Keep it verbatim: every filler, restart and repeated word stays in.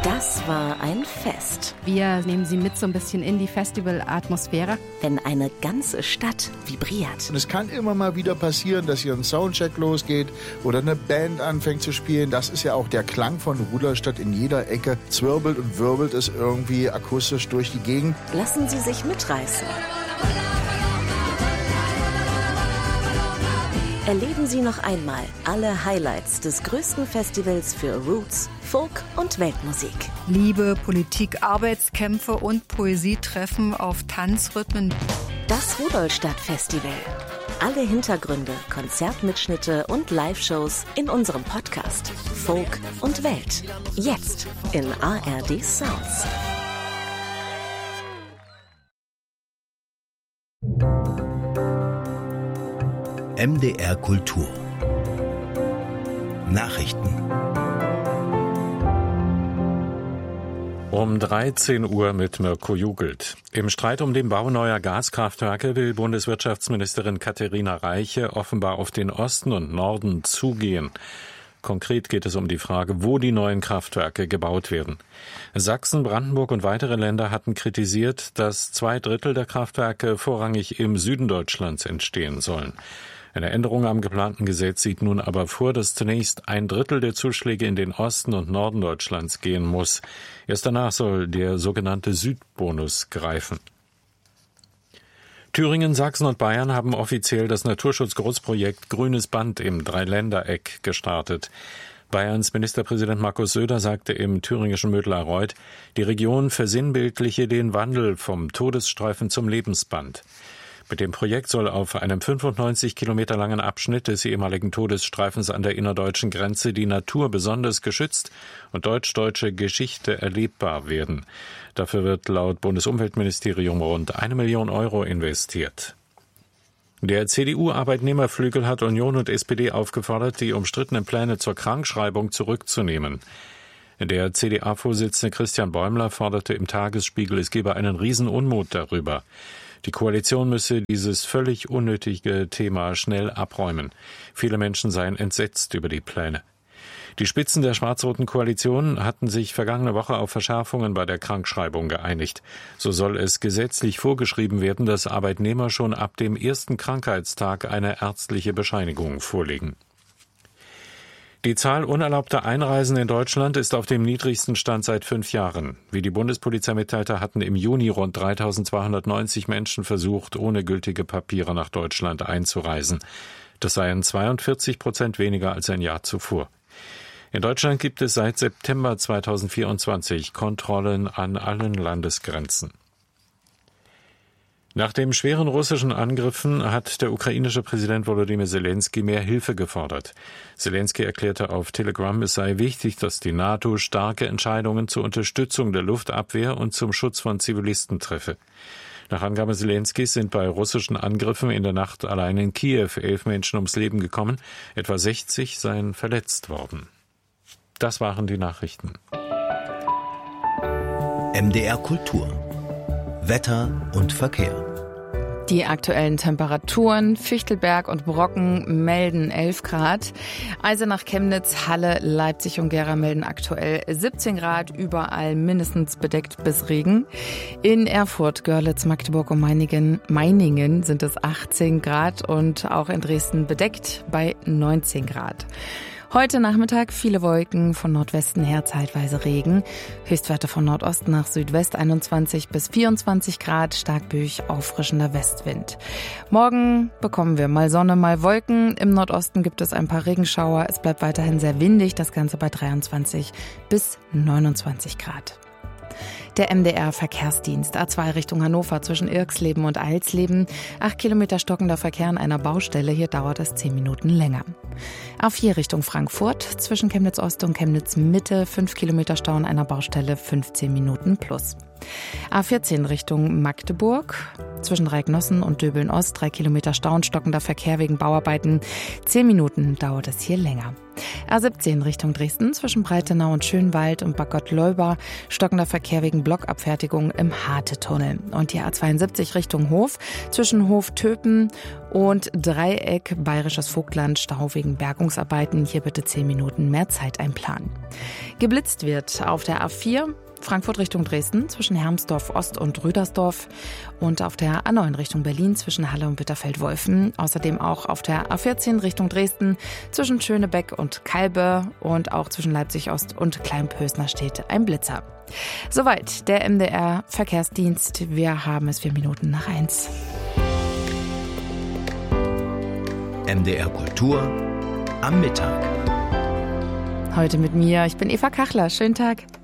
Das war ein Fest. Wir nehmen Sie mit so ein bisschen in die Festival-Atmosphäre. Wenn eine ganze Stadt vibriert. Und es kann immer mal wieder passieren, dass hier ein Soundcheck losgeht oder eine Band anfängt zu spielen. Das ist ja auch der Klang von Rudolstadt in jeder Ecke. Zwirbelt und wirbelt es irgendwie akustisch durch die Gegend. Lassen Sie sich mitreißen. Erleben Sie noch einmal alle Highlights des größten Festivals für Roots, Folk und Weltmusik. Liebe, Politik, Arbeitskämpfe und Poesietreffen auf Tanzrhythmen. Das Rudolstadt-Festival. Alle Hintergründe, Konzertmitschnitte und Live-Shows in unserem Podcast Folk und Welt. Jetzt in A R D Sounds. M D R Kultur Nachrichten. Um dreizehn Uhr mit Mirko Jugelt. Im Streit um den Bau neuer Gaskraftwerke will Bundeswirtschaftsministerin Katharina Reiche offenbar auf den Osten und Norden zugehen. Konkret geht es um die Frage, wo die neuen Kraftwerke gebaut werden. Sachsen, Brandenburg und weitere Länder hatten kritisiert, dass zwei Drittel der Kraftwerke vorrangig im Süden Deutschlands entstehen sollen. Eine Änderung am geplanten Gesetz sieht nun aber vor, dass zunächst ein Drittel der Zuschläge in den Osten und Norden Deutschlands gehen muss. Erst danach soll der sogenannte Südbonus greifen. Thüringen, Sachsen und Bayern haben offiziell das Naturschutzgroßprojekt Grünes Band im Dreiländereck gestartet. Bayerns Ministerpräsident Markus Söder sagte im thüringischen Mödlarreuth, die Region versinnbildliche den Wandel vom Todesstreifen zum Lebensband. Mit dem Projekt soll auf einem fünfundneunzig Kilometer langen Abschnitt des ehemaligen Todesstreifens an der innerdeutschen Grenze die Natur besonders geschützt und deutsch-deutsche Geschichte erlebbar werden. Dafür wird laut Bundesumweltministerium rund eine Million Euro investiert. Der C D U-Arbeitnehmerflügel hat Union und S P D aufgefordert, die umstrittenen Pläne zur Krankschreibung zurückzunehmen. Der C D A-Vorsitzende Christian Bäumler forderte im Tagesspiegel, es gebe einen Riesenunmut darüber. Die Koalition müsse dieses völlig unnötige Thema schnell abräumen. Viele Menschen seien entsetzt über die Pläne. Die Spitzen der schwarz-roten Koalition hatten sich vergangene Woche auf Verschärfungen bei der Krankschreibung geeinigt. So soll es gesetzlich vorgeschrieben werden, dass Arbeitnehmer schon ab dem ersten Krankheitstag eine ärztliche Bescheinigung vorlegen. Die Zahl unerlaubter Einreisen in Deutschland ist auf dem niedrigsten Stand seit fünf Jahren. Wie die Bundespolizei mitteilte, hatten im Juni rund dreitausendzweihundertneunzig Menschen versucht, ohne gültige Papiere nach Deutschland einzureisen. Das seien zweiundvierzig Prozent weniger als ein Jahr zuvor. In Deutschland gibt es seit September zweitausendvierundzwanzig Kontrollen an allen Landesgrenzen. Nach den schweren russischen Angriffen hat der ukrainische Präsident Volodymyr Zelensky mehr Hilfe gefordert. Zelensky erklärte auf Telegram, es sei wichtig, dass die NATO starke Entscheidungen zur Unterstützung der Luftabwehr und zum Schutz von Zivilisten treffe. Nach Angabe Zelenskys sind bei russischen Angriffen in der Nacht allein in Kiew elf Menschen ums Leben gekommen, etwa sechzig seien verletzt worden. Das waren die Nachrichten. M D R Kultur Wetter und Verkehr. Die aktuellen Temperaturen: Fichtelberg und Brocken melden elf Grad. Eisenach, Chemnitz, Halle, Leipzig und Gera melden aktuell siebzehn Grad. Überall mindestens bedeckt bis Regen. In Erfurt, Görlitz, Magdeburg und Meiningen, Meiningen sind es achtzehn Grad und auch in Dresden bedeckt bei neunzehn Grad. Heute Nachmittag viele Wolken, von Nordwesten her zeitweise Regen. Höchstwerte von Nordost nach Südwest einundzwanzig bis vierundzwanzig Grad, stark böig auffrischender Westwind. Morgen bekommen wir mal Sonne, mal Wolken. Im Nordosten gibt es ein paar Regenschauer. Es bleibt weiterhin sehr windig, das Ganze bei dreiundzwanzig bis neunundzwanzig Grad. Der M D R-Verkehrsdienst A zwei Richtung Hannover zwischen Irxleben und Eilsleben. Acht Kilometer stockender Verkehr an einer Baustelle. Hier dauert es zehn Minuten länger. A vier Richtung Frankfurt zwischen Chemnitz Ost und Chemnitz Mitte. Fünf Kilometer Stau an einer Baustelle, fünfzehn Minuten plus. A vierzehn Richtung Magdeburg. Zwischen Reignossen und Döbeln-Ost, drei Kilometer Stau und stockender Verkehr wegen Bauarbeiten. Zehn Minuten dauert es hier länger. A siebzehn Richtung Dresden, zwischen Breitenau und Schönwald und Bad Gottleuba, stockender Verkehr wegen Blockabfertigung im Harte-Tunnel. Und die A zweiundsiebzig Richtung Hof, zwischen Hof-Töpen und Dreieck Bayerisches Vogtland, Stau wegen Bergungsarbeiten. Hier bitte zehn Minuten mehr Zeit einplanen. Geblitzt wird auf der A vier, Frankfurt Richtung Dresden, zwischen Hermsdorf Ost und Rüdersdorf und auf der A neun Richtung Berlin zwischen Halle und Bitterfeld-Wolfen. Außerdem auch auf der A vierzehn Richtung Dresden zwischen Schönebeck und Kalbe und auch zwischen Leipzig Ost und Kleinpösner steht ein Blitzer. Soweit der M D R Verkehrsdienst. Wir haben es vier Minuten nach eins. M D R Kultur am Mittag. Heute mit mir, ich bin Eva Kachler. Schönen Tag.